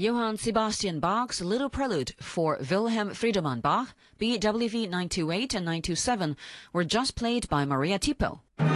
Johann Sebastian Bach's Little Prelude for Wilhelm Friedemann Bach, BWV 928 and 927, were just played by Maria Tipo.